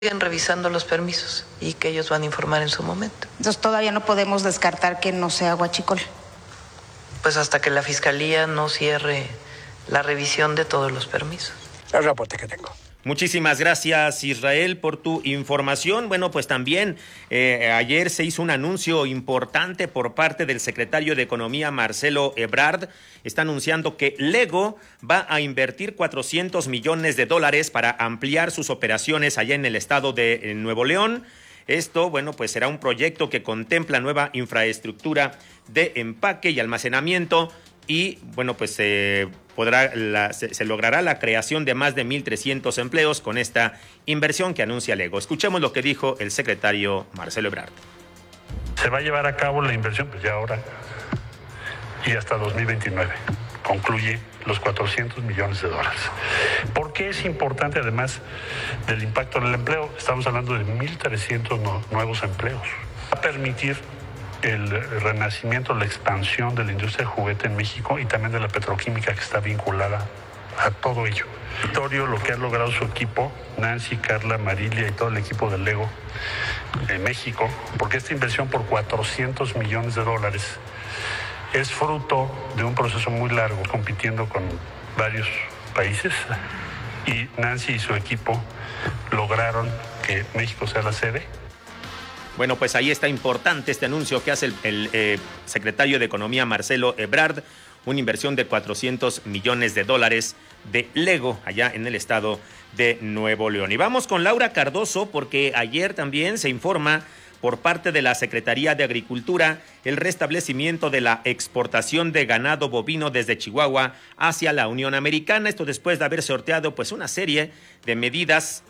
siguen revisando los permisos y que ellos van a informar en su momento. Entonces todavía no podemos descartar que no sea huachicol. Pues hasta que la Fiscalía no cierre la revisión de todos los permisos. El reporte que tengo. Muchísimas gracias, Israel, por tu información. Bueno, pues también ayer se hizo un anuncio importante por parte del secretario de Economía, Marcelo Ebrard. Está anunciando que Lego va a invertir $400 millones para ampliar sus operaciones allá en el estado de Nuevo León. Esto, bueno, pues será un proyecto que contempla nueva infraestructura de empaque y almacenamiento y, bueno, pues se logrará la creación de más de 1,300 empleos con esta inversión que anuncia Lego. Escuchemos lo que dijo el secretario Marcelo Ebrard. Se va a llevar a cabo la inversión, pues ya ahora y hasta 2029. Concluye los $400 millones. ¿Por qué es importante, además del impacto en el empleo? Estamos hablando de 1,300 nuevos empleos. Va a permitir el renacimiento, la expansión de la industria de juguete en México y también de la petroquímica que está vinculada a todo ello. Victorio, lo que ha logrado su equipo, Nancy, Carla, Marilia y todo el equipo de Lego en México, porque esta inversión por $400 millones es fruto de un proceso muy largo, compitiendo con varios países, y Nancy y su equipo lograron que México sea la sede. Bueno, pues ahí está importante este anuncio que hace el secretario de Economía, Marcelo Ebrard, una inversión de $400 millones de Lego allá en el estado de Nuevo León. Y vamos con Laura Cardoso, porque ayer también se informa por parte de la Secretaría de Agricultura el restablecimiento de la exportación de ganado bovino desde Chihuahua hacia la Unión Americana. Esto después de haber sorteado pues una serie de medidas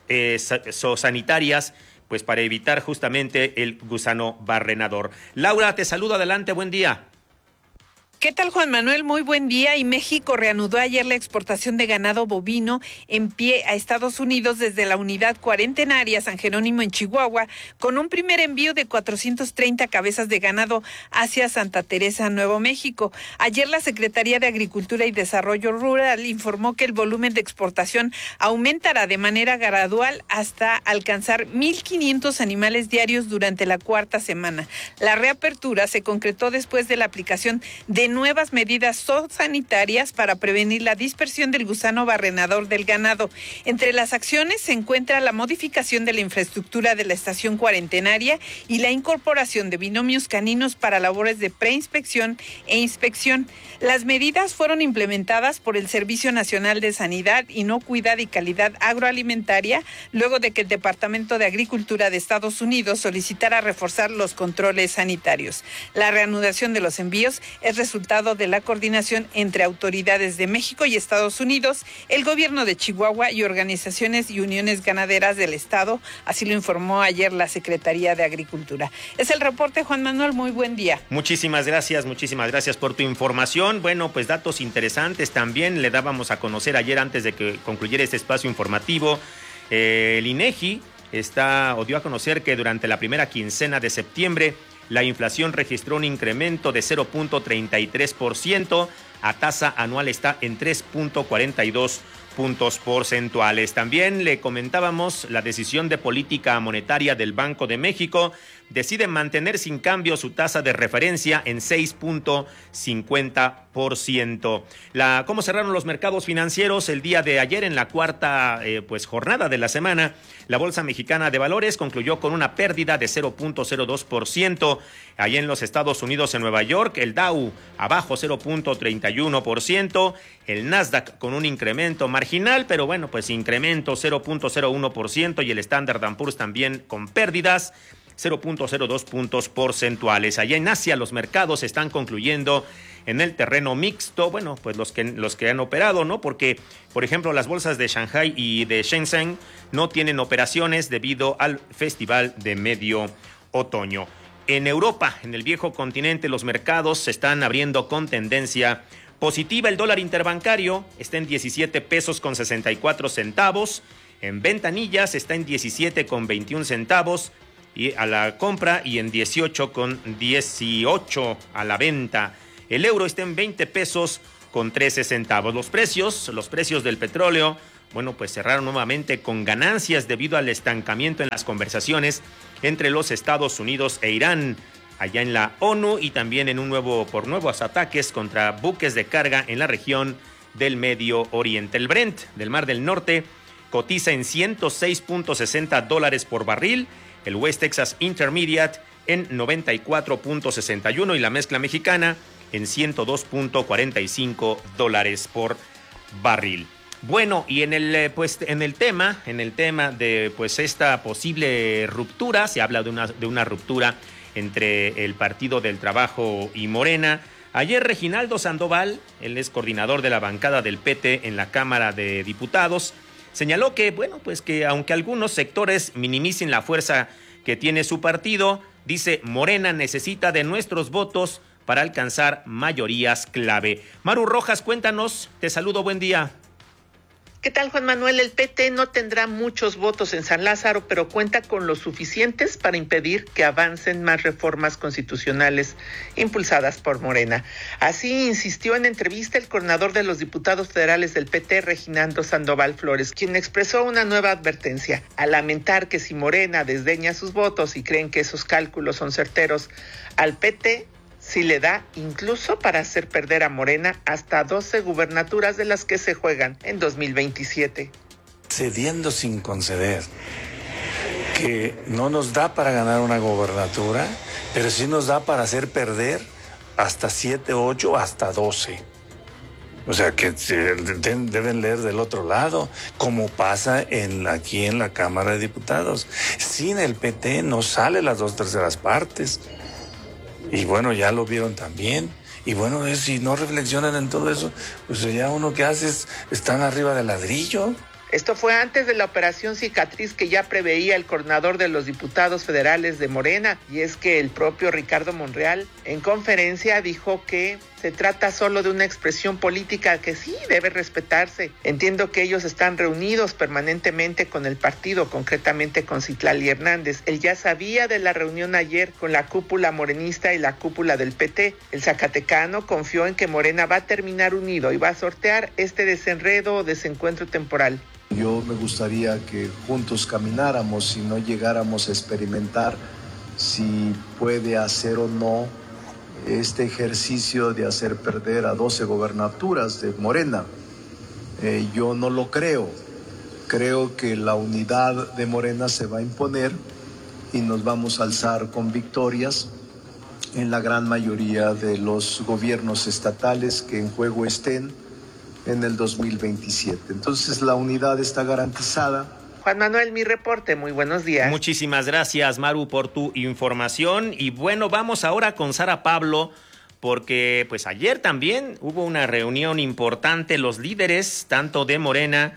sanitarias pues para evitar justamente el gusano barrenador. Laura, te saludo, adelante, buen día. ¿Qué tal, Juan Manuel? Muy buen día. Y México reanudó ayer la exportación de ganado bovino en pie a Estados Unidos desde la unidad cuarentenaria San Jerónimo en Chihuahua, con un primer envío de 430 cabezas de ganado hacia Santa Teresa, Nuevo México. Ayer la Secretaría de Agricultura y Desarrollo Rural informó que el volumen de exportación aumentará de manera gradual hasta alcanzar 1,500 animales diarios durante la cuarta semana. La reapertura se concretó después de la aplicación de nuevas medidas sanitarias para prevenir la dispersión del gusano barrenador del ganado. Entre las acciones se encuentra la modificación de la infraestructura de la estación cuarentenaria y la incorporación de binomios caninos para labores de preinspección e inspección. Las medidas fueron implementadas por el Servicio Nacional de Sanidad, Inocuidad y Calidad Agroalimentaria, luego de que el Departamento de Agricultura de Estados Unidos solicitara reforzar los controles sanitarios. La reanudación de los envíos es resultado de la coordinación entre autoridades de México y Estados Unidos, el gobierno de Chihuahua y organizaciones y uniones ganaderas del estado, así lo informó ayer la Secretaría de Agricultura. Es el reporte, Juan Manuel, muy buen día. Muchísimas gracias por tu información. Bueno, pues datos interesantes también le dábamos a conocer ayer antes de que concluyera este espacio informativo. El INEGI dio a conocer que durante la primera quincena de septiembre la inflación registró un incremento de 0.33%, a tasa anual está en 3.42 puntos porcentuales. También le comentábamos la decisión de política monetaria del Banco de México. Decide mantener sin cambio su tasa de referencia en 6.50%. ¿Cómo cerraron los mercados financieros el día de ayer en la cuarta jornada de la semana? La Bolsa Mexicana de Valores concluyó con una pérdida de 0.02%. Allí en los Estados Unidos, en Nueva York, el Dow abajo 0.31%. El Nasdaq con un incremento marginal, pero bueno, pues incremento 0.01%. Y el Standard & Poor's también con pérdidas 0.02 puntos porcentuales. Allá en Asia los mercados están concluyendo en el terreno mixto, bueno, pues los que han operado, ¿no? Porque, por ejemplo, las bolsas de Shanghai y de Shenzhen no tienen operaciones debido al Festival de Medio Otoño. En Europa, en el viejo continente, los mercados se están abriendo con tendencia positiva. El dólar interbancario está en 17 pesos con 64 centavos. En ventanillas está en 17 con 21 centavos. Y a la compra y en 18.18 a la venta. El euro está en 20 pesos con 13 centavos. Los precios del petróleo bueno, pues cerraron nuevamente con ganancias debido al estancamiento en las conversaciones entre los Estados Unidos e Irán, allá en la ONU, y también por nuevos ataques contra buques de carga en la región del Medio Oriente. El Brent del Mar del Norte cotiza en $106.60 por barril, el West Texas Intermediate en $94.61 y la mezcla mexicana en $102.45 por barril. Bueno, y en el tema de pues esta posible ruptura, se habla de una ruptura entre el Partido del Trabajo y Morena. Ayer Reginaldo Sandoval, él es coordinador de la bancada del PT en la Cámara de Diputados, señaló que, bueno, pues que aunque algunos sectores minimicen la fuerza que tiene su partido, dice, Morena necesita de nuestros votos para alcanzar mayorías clave. Maru Rojas, cuéntanos, te saludo, buen día. ¿Qué tal, Juan Manuel? El PT no tendrá muchos votos en San Lázaro, pero cuenta con los suficientes para impedir que avancen más reformas constitucionales impulsadas por Morena. Así insistió en entrevista el coordinador de los diputados federales del PT, Reginaldo Sandoval Flores, quien expresó una nueva advertencia al lamentar que si Morena desdeña sus votos y creen que esos cálculos son certeros, al PT si le da incluso para hacer perder a Morena hasta 12 gubernaturas de las que se juegan en 2027. Cediendo sin conceder, que no nos da para ganar una gobernatura, pero sí nos da para hacer perder hasta 7, 8, hasta 12. O sea, que deben leer del otro lado, como pasa aquí en la Cámara de Diputados. Sin el PT no sale las 2/3 partes. Y bueno, ya lo vieron también. Y bueno, si no reflexionan en todo eso, pues ya uno que hace están arriba del ladrillo. Esto fue antes de la operación cicatriz que ya preveía el coordinador de los diputados federales de Morena, y es que el propio Ricardo Monreal en conferencia dijo que se trata solo de una expresión política que sí debe respetarse. Entiendo que ellos están reunidos permanentemente con el partido, concretamente con Citlali Hernández. Él ya sabía de la reunión ayer con la cúpula morenista y la cúpula del PT. El zacatecano confió en que Morena va a terminar unido y va a sortear este desenredo o desencuentro temporal. Yo me gustaría que juntos camináramos y no llegáramos a experimentar si puede hacer o no este ejercicio de hacer perder a 12 gobernaturas de Morena. Yo no lo creo. Creo que la unidad de Morena se va a imponer y nos vamos a alzar con victorias en la gran mayoría de los gobiernos estatales que en juego estén en el 2027. Entonces la unidad está garantizada. Juan Manuel, mi reporte, muy buenos días. Muchísimas gracias, Maru, por tu información. Y bueno, vamos ahora con Sara Pablo, porque pues ayer también hubo una reunión importante, los líderes, tanto de Morena,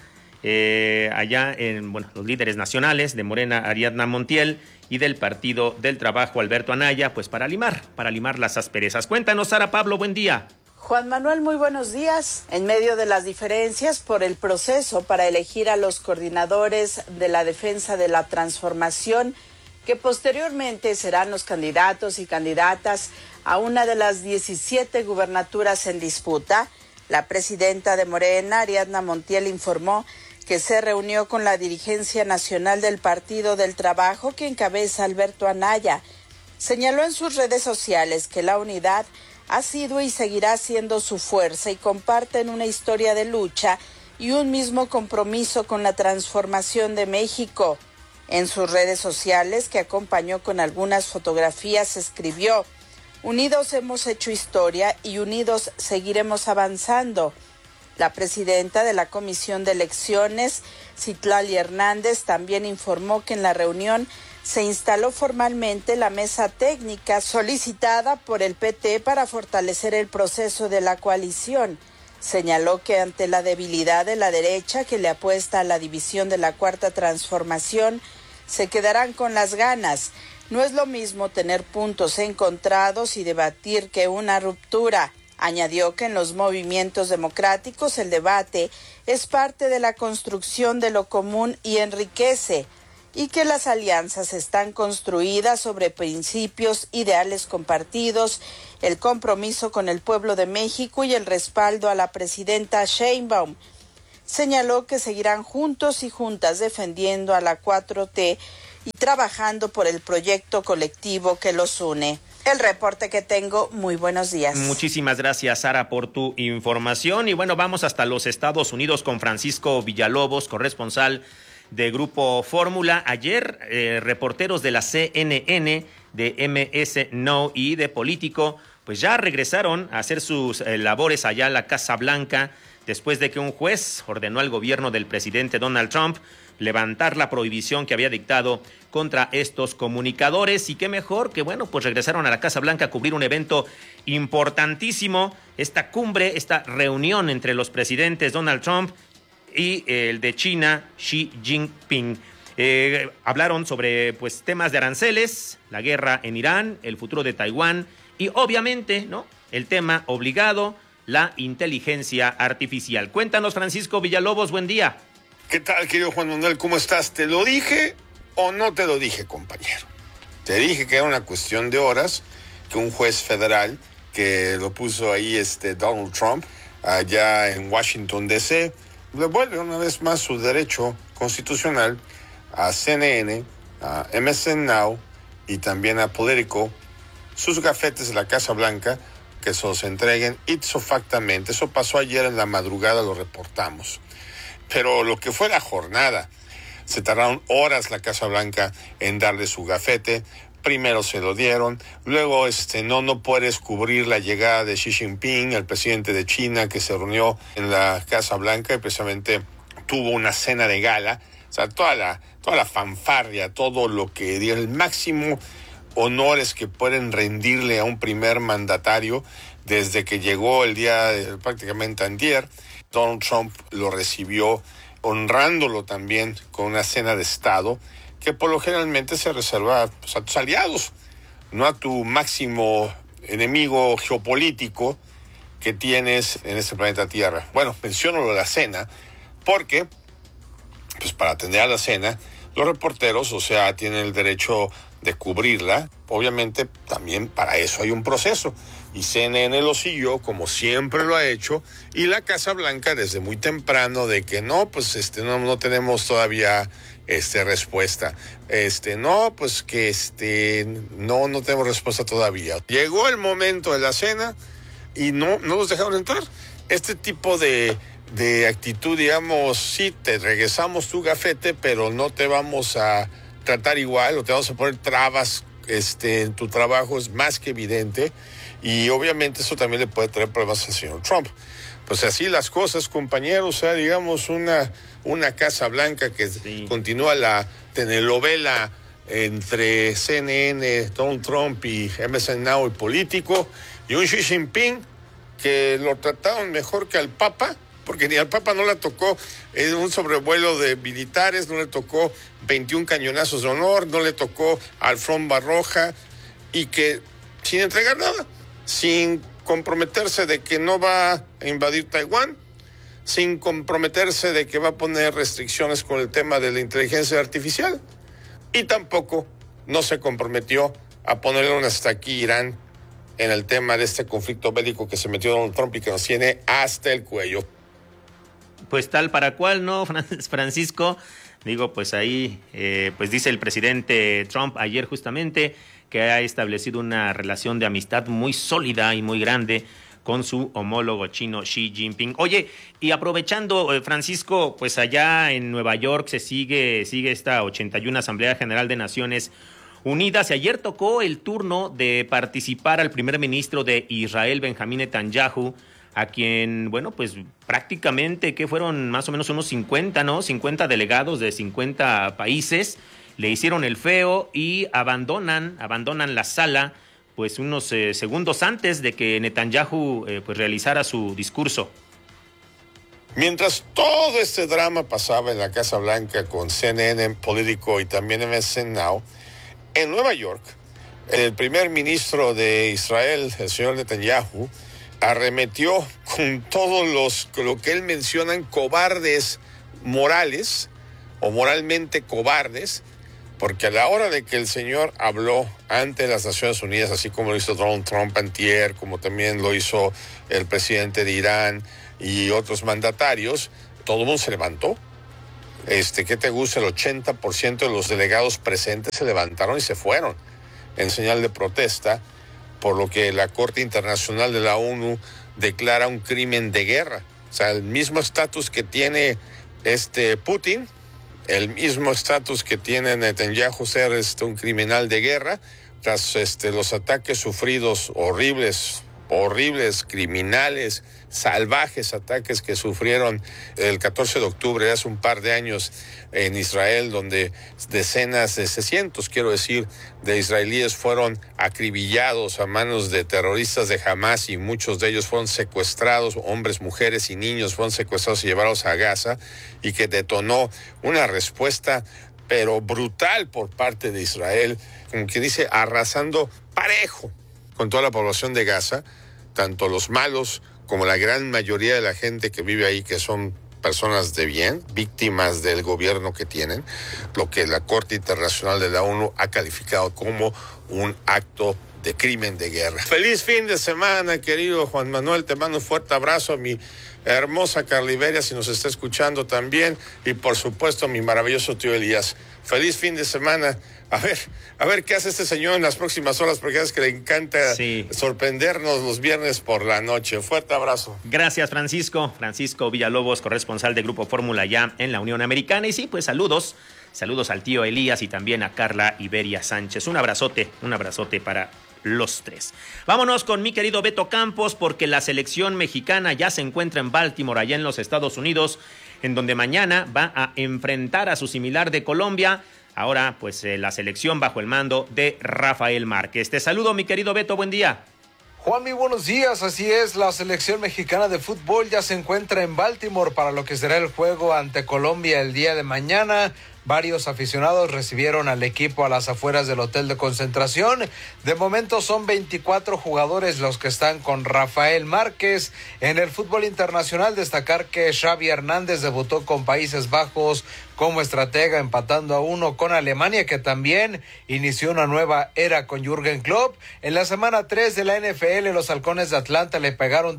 los líderes nacionales de Morena, Ariadna Montiel, y del Partido del Trabajo, Alberto Anaya, pues para limar las asperezas. Cuéntanos, Sara Pablo, buen día. Juan Manuel, muy buenos días. En medio de las diferencias por el proceso para elegir a los coordinadores de la defensa de la transformación, que posteriormente serán los candidatos y candidatas a una de las 17 gubernaturas en disputa, la presidenta de Morena, Ariadna Montiel, informó que se reunió con la dirigencia nacional del Partido del Trabajo que encabeza Alberto Anaya. Señaló en sus redes sociales que la unidad ha sido y seguirá siendo su fuerza y comparten una historia de lucha y un mismo compromiso con la transformación de México. En sus redes sociales, que acompañó con algunas fotografías, escribió: "Unidos hemos hecho historia y unidos seguiremos avanzando". La presidenta de la Comisión de Elecciones, Citlali Hernández, también informó que en la reunión se instaló formalmente la mesa técnica solicitada por el PT para fortalecer el proceso de la coalición. Señaló que ante la debilidad de la derecha que le apuesta a la división de la Cuarta Transformación, se quedarán con las ganas. No es lo mismo tener puntos encontrados y debatir que una ruptura. Añadió que en los movimientos democráticos el debate es parte de la construcción de lo común y enriquece, y que las alianzas están construidas sobre principios, ideales compartidos, el compromiso con el pueblo de México y el respaldo a la presidenta Sheinbaum. señaló que seguirán juntos y juntas defendiendo a la 4T y trabajando por el proyecto colectivo que los une. El reporte que tengo, muy buenos días. Muchísimas gracias, Sara, por tu información. Y bueno, vamos hasta los Estados Unidos con Francisco Villalobos, corresponsal de Grupo Fórmula. Ayer, reporteros de la CNN, de MS Now y de Político, pues ya regresaron a hacer sus labores allá a la Casa Blanca, después de que un juez ordenó al gobierno del presidente Donald Trump levantar la prohibición que había dictado contra estos comunicadores. Y qué mejor que, bueno, pues regresaron a la Casa Blanca a cubrir un evento importantísimo, esta cumbre, esta reunión entre los presidentes Donald Trump y el de China, Xi Jinping. Hablaron sobre pues temas de aranceles, la guerra en Irán, el futuro de Taiwán y obviamente, ¿no?, el tema obligado, la inteligencia artificial. Cuéntanos, Francisco Villalobos, buen día. ¿Qué tal, querido Juan Manuel? ¿Cómo estás? ¿Te lo dije o no te lo dije, compañero? Te dije que era una cuestión de horas, que un juez federal que lo puso ahí Donald Trump, allá en Washington, D.C., devuelve una vez más su derecho constitucional a CNN, a MSN Now y también a Politico, sus gafetes de la Casa Blanca, que se los entreguen ipso factamente. Eso pasó ayer en la madrugada, lo reportamos. Pero lo que fue la jornada, se tardaron horas la Casa Blanca en darle su gafete. Primero se lo dieron, luego no puedes cubrir la llegada de Xi Jinping, el presidente de China, que se reunió en la Casa Blanca y precisamente tuvo una cena de gala. O sea, toda la fanfarria, todo lo que dio, el máximo honores que pueden rendirle a un primer mandatario desde que llegó el día prácticamente antier. Donald Trump lo recibió honrándolo también con una cena de Estado que por lo generalmente se reserva pues, a tus aliados, no a tu máximo enemigo geopolítico que tienes en este planeta Tierra. Bueno, menciono lo de la cena porque pues para atender a la cena los reporteros, o sea, tienen el derecho de cubrirla. Obviamente también para eso hay un proceso y CNN lo siguió como siempre lo ha hecho, y la Casa Blanca desde muy temprano de que no, pues no tenemos todavía respuesta, no, pues que no tenemos respuesta todavía. Llegó el momento de la cena y no los dejaron entrar. Este tipo de actitud, digamos, sí, te regresamos tu gafete, pero no te vamos a tratar igual o te vamos a poner trabas en tu trabajo, es más que evidente, y obviamente eso también le puede traer problemas al señor Trump. Pues así las cosas, compañeros, o sea, digamos una Casa Blanca que sí. Continúa la telenovela entre CNN, Donald Trump y MSN Now y Político, y un Xi Jinping que lo trataron mejor que al Papa, porque ni al Papa no le tocó un sobrevuelo de militares, no le tocó 21 cañonazos de honor, no le tocó alfombra roja, y que sin entregar nada, sin comprometerse de que no va a invadir Taiwán, sin comprometerse de que va a poner restricciones con el tema de la inteligencia artificial, y tampoco no se comprometió a ponerle un hasta aquí Irán en el tema de este conflicto bélico que se metió Donald Trump y que nos tiene hasta el cuello. Pues tal para cual, ¿no, Francisco? Digo, pues ahí, pues dice el presidente Trump ayer justamente que ha establecido una relación de amistad muy sólida y muy grande con su homólogo chino Xi Jinping. Oye, y aprovechando, Francisco, pues allá en Nueva York se sigue esta 81 Asamblea General de Naciones Unidas, y ayer tocó el turno de participar al primer ministro de Israel, Benjamín Netanyahu, a quien, bueno, pues prácticamente que fueron más o menos unos 50, ¿no? 50 delegados de 50 países, le hicieron el feo y abandonan la sala, pues unos segundos antes de que Netanyahu pues realizara su discurso. Mientras todo este drama pasaba en la Casa Blanca con CNN, Político y también MSN Now, en Nueva York, el primer ministro de Israel, el señor Netanyahu, arremetió con todos lo que él menciona cobardes morales o moralmente cobardes, porque a la hora de que el señor habló ante las Naciones Unidas, así como lo hizo Donald Trump antier, como también lo hizo el presidente de Irán y otros mandatarios, todo el mundo se levantó. ¿Qué te gusta? El 80% de los delegados presentes se levantaron y se fueron en señal de protesta, por lo que la Corte Internacional de la ONU declara un crimen de guerra. O sea, el mismo estatus que tiene Putin, el mismo estatus que tiene Netanyahu, ser un criminal de guerra, tras los ataques sufridos, horribles, criminales, salvajes ataques que sufrieron el 14 de octubre, hace un par de años, en Israel, donde decenas de cientos, de israelíes fueron acribillados a manos de terroristas de Hamas, y muchos de ellos fueron secuestrados, hombres, mujeres y niños fueron secuestrados y llevados a Gaza, y que detonó una respuesta pero brutal por parte de Israel, como que dice, arrasando parejo con toda la población de Gaza, tanto los malos como la gran mayoría de la gente que vive ahí, que son personas de bien, víctimas del gobierno que tienen, lo que la Corte Internacional de la ONU ha calificado como un acto de crimen de guerra. Feliz fin de semana, querido Juan Manuel, te mando un fuerte abrazo, a mi hermosa Carliberia, si nos está escuchando también, y por supuesto a mi maravilloso tío Elías. Feliz fin de semana. A ver qué hace este señor en las próximas horas, porque es que le encanta sorprendernos los viernes por la noche. Fuerte abrazo. Gracias, Francisco. Francisco Villalobos, corresponsal de Grupo Fórmula Ya en la Unión Americana. Y sí, pues saludos al tío Elías y también a Carla Iberia Sánchez. Un abrazote para los tres. Vámonos con mi querido Beto Campos, porque la selección mexicana ya se encuentra en Baltimore, allá en los Estados Unidos, en donde mañana va a enfrentar a su similar de Colombia. Ahora, pues la selección bajo el mando de Rafael Márquez. Te saludo, mi querido Beto, buen día. Juan, muy buenos días. Así es, la selección mexicana de fútbol ya se encuentra en Baltimore para lo que será el juego ante Colombia el día de mañana. Varios aficionados recibieron al equipo a las afueras del hotel de concentración. De momento son 24 jugadores los que están con Rafael Márquez. En el fútbol internacional, destacar que Xavi Hernández debutó con Países Bajos como estratega, empatando a 1 con Alemania, que también inició una nueva era con Jürgen Klopp. En la semana 3 de la NFL, los Halcones de Atlanta le pegaron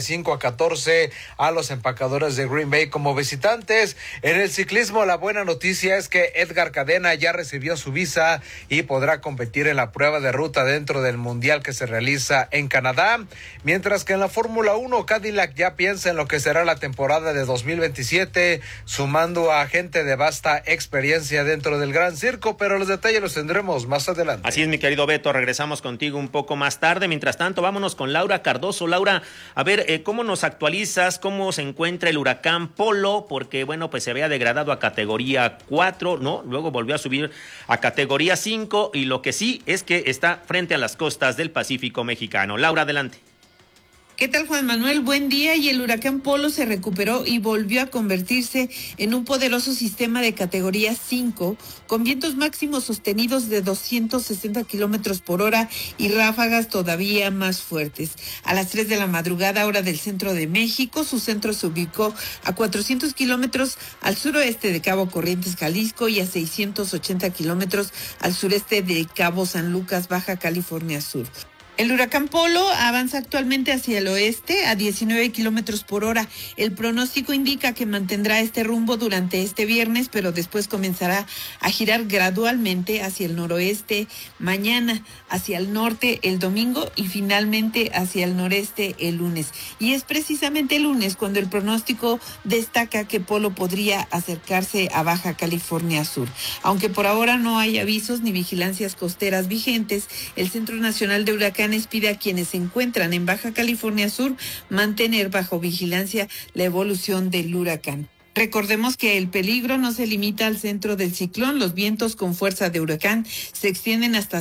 35-14 a los Empacadores de Green Bay como visitantes. En el ciclismo, la buena noticia es que Edgar Cadena ya recibió su visa y podrá competir en la prueba de ruta dentro del Mundial que se realiza en Canadá, mientras que en la Fórmula 1, Cadillac ya piensa en lo que será la temporada de 2027, sumando a gente de vasta experiencia dentro del Gran Circo, pero los detalles los tendremos más adelante. Así es, mi querido Beto, regresamos contigo un poco más tarde. Mientras tanto, vámonos con Laura Cardoso. Laura, a ver, ¿cómo nos actualizas? ¿Cómo se encuentra el huracán Polo? Porque, bueno, pues se había degradado a categoría 4, ¿no? Luego volvió a subir a categoría 5, y lo que sí es que está frente a las costas del Pacífico mexicano. Laura, adelante. ¿Qué tal, Juan Manuel? Buen día. Y el huracán Polo se recuperó y volvió a convertirse en un poderoso sistema de categoría 5, con vientos máximos sostenidos de 260 kilómetros por hora y ráfagas todavía más fuertes. A las 3 de la madrugada, hora del centro de México, su centro se ubicó a 400 kilómetros al suroeste de Cabo Corrientes, Jalisco, y a 680 kilómetros al sureste de Cabo San Lucas, Baja California Sur. El huracán Polo avanza actualmente hacia el oeste a 19 kilómetros por hora. El pronóstico indica que mantendrá este rumbo durante este viernes, pero después comenzará a girar gradualmente hacia el noroeste mañana, hacia el norte el domingo y finalmente hacia el noreste el lunes. Y es precisamente el lunes cuando el pronóstico destaca que Polo podría acercarse a Baja California Sur. Aunque por ahora no hay avisos ni vigilancias costeras vigentes, el Centro Nacional de Huracanes pide a quienes se encuentran en Baja California Sur mantener bajo vigilancia la evolución del huracán. Recordemos que el peligro no se limita al centro del ciclón. Los vientos con fuerza de huracán se extienden hasta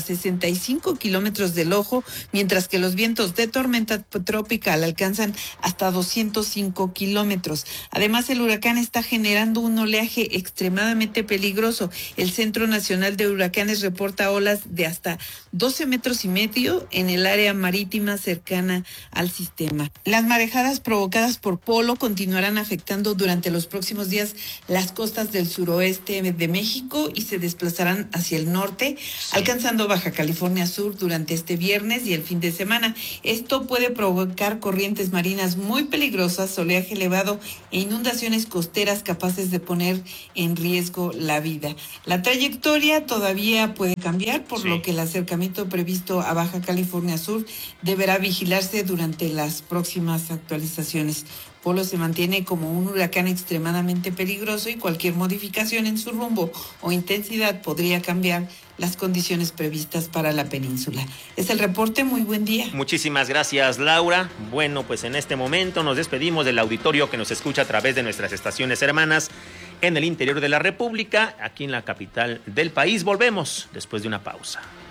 65 kilómetros del ojo, mientras que los vientos de tormenta tropical alcanzan hasta 205 kilómetros. Además, el huracán está generando un oleaje extremadamente peligroso. El Centro Nacional de Huracanes reporta olas de hasta 12 metros y medio en el área marítima cercana al sistema. Las marejadas provocadas por Polo continuarán afectando durante los próximos próximos días las costas del suroeste de México y se desplazarán hacia el norte, alcanzando Baja California Sur durante este viernes y el fin de semana. Esto puede provocar corrientes marinas muy peligrosas, oleaje elevado e inundaciones costeras capaces de poner en riesgo la vida. La trayectoria todavía puede cambiar, por lo que el acercamiento previsto a Baja California Sur deberá vigilarse durante las próximas actualizaciones. Polo se mantiene como un huracán extremadamente peligroso y cualquier modificación en su rumbo o intensidad podría cambiar las condiciones previstas para la península. Es el reporte, muy buen día. Muchísimas gracias, Laura. Bueno, pues en este momento nos despedimos del auditorio que nos escucha a través de nuestras estaciones hermanas en el interior de la República, aquí en la capital del país. Volvemos después de una pausa.